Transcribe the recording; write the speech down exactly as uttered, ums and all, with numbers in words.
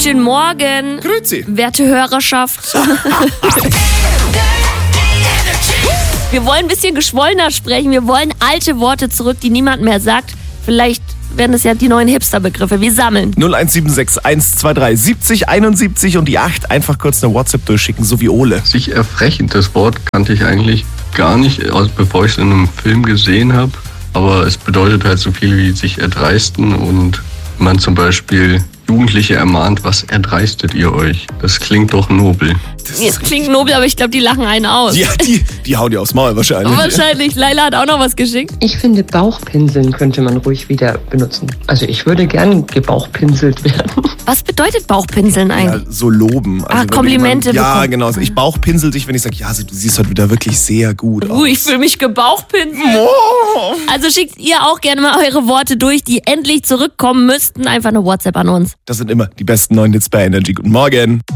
Schönen Morgen. Grüezi. Werte Hörerschaft. Wir wollen ein bisschen geschwollener sprechen. Wir wollen alte Worte zurück, die niemand mehr sagt. Vielleicht werden es ja die neuen Hipster-Begriffe. Wir sammeln. null eins sieben sechs eins zwei drei siebzig einundsiebzig und die acht. Einfach kurz eine WhatsApp durchschicken, so wie Ole. Sich erfrechen, das Wort kannte ich eigentlich gar nicht, also bevor ich es in einem Film gesehen habe. Aber es bedeutet halt so viel wie sich erdreisten und man zum Beispiel Jugendliche ermahnt, was erdreistet ihr euch? Das klingt doch nobel. Das Jetzt klingt nobel, aber ich glaube, die lachen einen aus. Ja, die, die hauen dir aufs Maul wahrscheinlich. Wahrscheinlich. Laila hat auch noch was geschickt. Ich finde, Bauchpinseln könnte man ruhig wieder benutzen. Also ich würde gern gebauchpinselt werden. Was bedeutet Bauchpinseln Ja, eigentlich? so loben. Also Ah, wenn Komplimente jemand, Ja, bekommen. genau. Also ich bauchpinsel dich, wenn ich sage, ja, du siehst heute wieder wirklich sehr gut aus. Uh, ich fühle mich gebauchpinselt. Oh. Also schickt ihr auch gerne mal eure Worte durch, die endlich zurückkommen müssten. Einfach eine WhatsApp an uns. Das sind immer die besten neuen Hits bei Energy. Guten Morgen.